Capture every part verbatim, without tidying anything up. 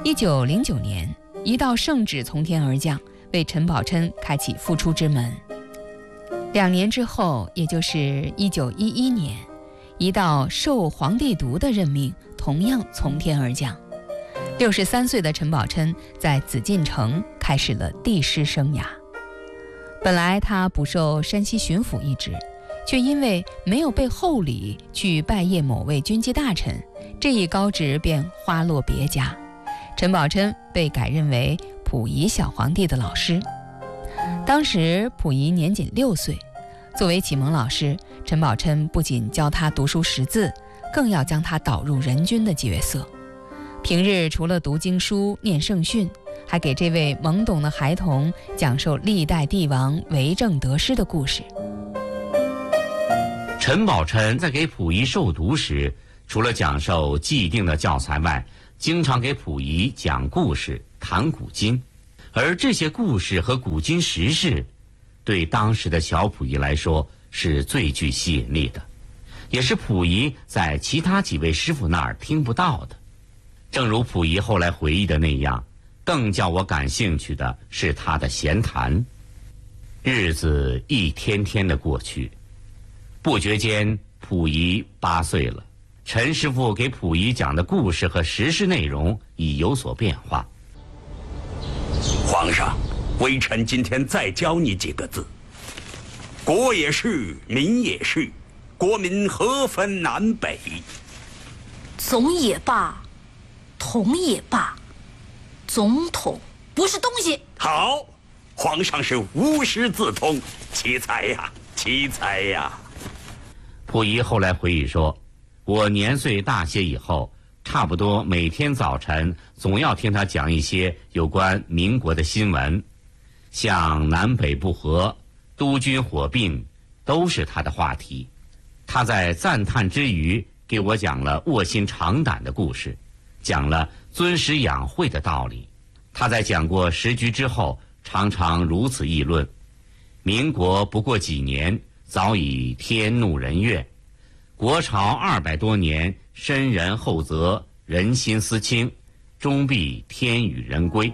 一九零九年，一道圣旨从天而降，为陈宝琛开启复出之门。两年之后，也就是一九一一年，一道授皇帝读的任命同样从天而降。六十三岁的陈宝琛在紫禁城开始了帝师生涯。本来他不受山西巡抚一职，却因为没有被厚礼去拜谒某位军机大臣，这一高职便花落别家。陈宝琛被改任为溥仪小皇帝的老师。当时溥仪年仅六岁，作为启蒙老师，陈宝琛不仅教他读书识字，更要将他导入人君的角色。平日除了读经书、念圣训，还给这位懵懂的孩童讲授历代帝王为政得失的故事。 陈宝琛在给溥仪授读时，除了讲授既定的教材外，经常给溥仪讲故事、谈古今。而这些故事和古今时事，对当时的小溥仪来说是最具吸引力的，也是溥仪在其他几位师傅那儿听不到的。正如溥仪后来回忆的那样，更叫我感兴趣的是他的闲谈。日子一天天的过去，不觉间溥仪八岁了。陈师傅给溥仪讲的故事和时事内容已有所变化。 皇上，微臣今天再教你几个字：国也是，民也是，国民何分南北？ 总也罢，统也罢，总统不是东西。 好，皇上是无师自通，奇才呀，奇才呀！ 溥仪后来回忆说，我年岁大些以后，差不多每天早晨总要听他讲一些有关民国的新闻，像南北不和、督军火并，都是他的话题。他在赞叹之余，给我讲了卧薪尝胆的故事，讲了尊师养慧的道理。他在讲过时局之后，常常如此议论：民国不过几年，早已天怒人怨；国朝二百多年，深人厚泽，人心思清，终必天与人归。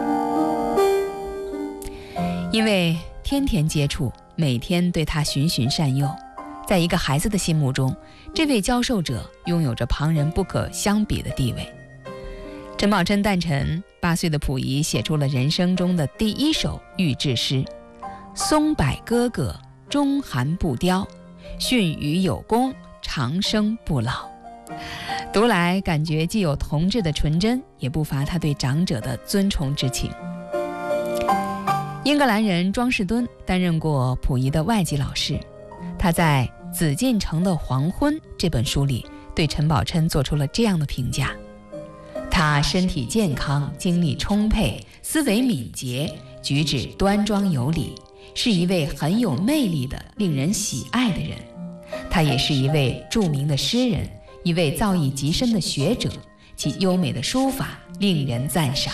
因为天天接触，每天对他循循善诱，在一个孩子的心目中，这位教授者拥有着旁人不可相比的地位。陈宝琛诞辰，八岁的溥仪写出了人生中的第一首御制诗：松柏哥哥，中寒不凋，训语有功，长生不老。读来感觉既有童稚的纯真，也不乏他对长者的尊崇之情。英格兰人庄士敦担任过溥仪的外籍老师，他在《紫禁城的黄昏》这本书里对陈宝琛做出了这样的评价：他身体健康，精力充沛，思维敏捷，举止端庄有礼，是一位很有魅力的、令人喜爱的人。他也是一位著名的诗人，一位造诣极深的学者，其优美的书法令人赞赏。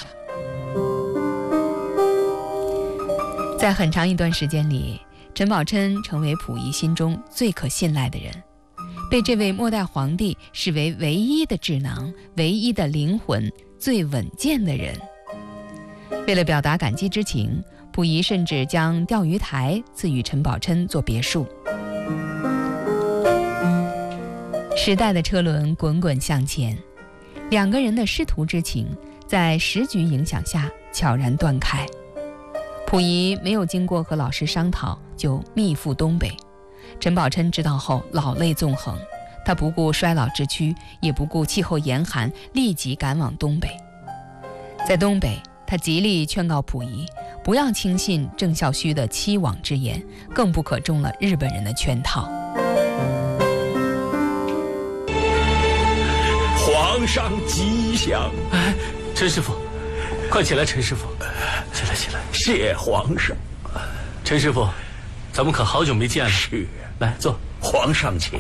在很长一段时间里，陈宝琛成为溥仪心中最可信赖的人，被这位末代皇帝视为唯一的智囊、唯一的灵魂、最稳健的人。为了表达感激之情，溥仪甚至将钓鱼台赐予陈宝琛做别墅。时代的车轮滚滚向前，两个人的师徒之情在时局影响下悄然断开。溥仪没有经过和老师商讨就密赴东北，陈宝琛知道后老泪纵横，他不顾衰老之躯，也不顾气候严寒，立即赶往东北。在东北，他极力劝告溥仪不要轻信郑孝胥的欺罔之言，更不可中了日本人的圈套。 皇上吉祥！ 哎，陈师傅，快起来！陈师傅，起来起来！ 谢皇上。 陈师傅，咱们可好久没见了。 是， 来坐。 皇上请。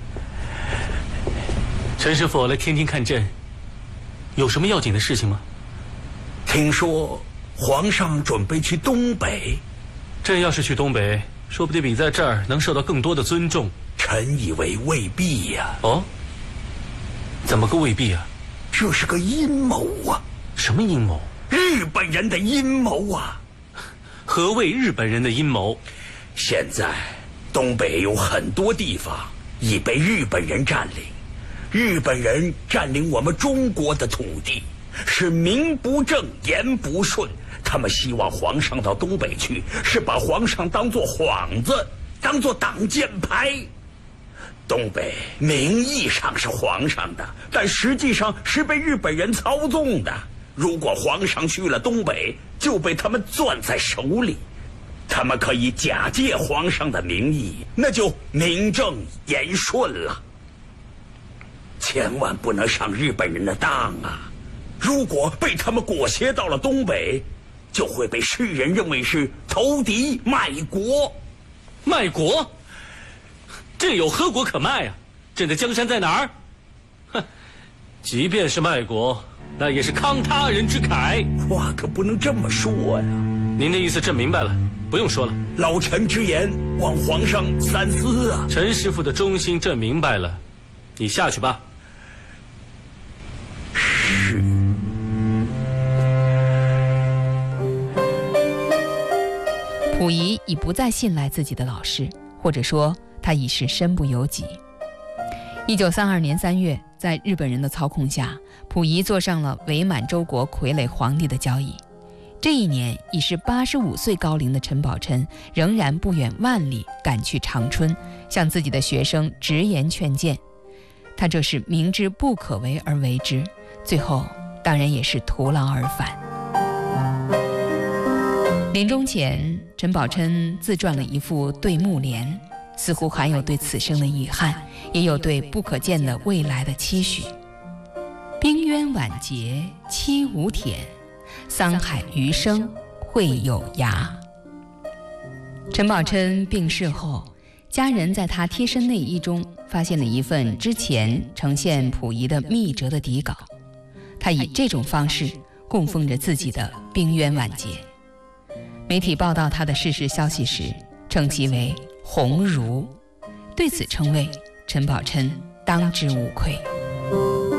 陈师傅，来听听看朕，有什么要紧的事情吗？ 听说皇上准备去东北， 朕要是去东北，说不定比在这儿能受到更多的尊重。 臣以为未必呀。 哦，怎么个未必啊？ 这是个阴谋啊！ 什么阴谋？ 日本人的阴谋啊！ 何谓日本人的阴谋？ 现在东北有很多地方已被日本人占领，日本人占领我们中国的土地，是名不正言不顺。他们希望皇上到东北去，是把皇上当作幌子，当作挡箭牌。东北名义上是皇上的，但实际上是被日本人操纵的。如果皇上去了东北，就被他们攥在手里。他们可以假借皇上的名义，那就名正言顺了。千万不能上日本人的当啊！如果被他们裹挟到了东北，就会被世人认为是投敌卖国。 卖国？朕有何国可卖啊？朕的江山在哪儿？哼，即便是卖国，那也是慷他人之慨。 话可不能这么说呀！ 您的意思朕明白了，不用说了。 老臣之言，望皇上三思啊！ 陈师傅的忠心朕明白了，你下去吧。 是。 溥仪已不再信赖自己的老师，或者说他已是身不由己。一九三二年三月，在日本人的操控下，溥仪坐上了伪满洲国傀儡皇帝的交椅。这一年，已是八十五岁高龄的陈宝琛仍然不远万里赶去长春，向自己的学生直言劝谏。他这是明知不可为而为之，最后当然也是徒劳而返。临终前，陈宝琛自撰了一副对幕联，似乎含有对此生的遗憾，也有对不可见的未来的期许。冰渊晚节期无舔，桑海余生会有涯。陈宝琛病逝后，家人在他贴身内衣中发现了一份之前呈现溥仪的密折的底稿，他以这种方式供奉着自己的冰渊晚节。媒体报道他的逝世消息时，称其为鸿儒，对此称谓陈宝琛当之无愧。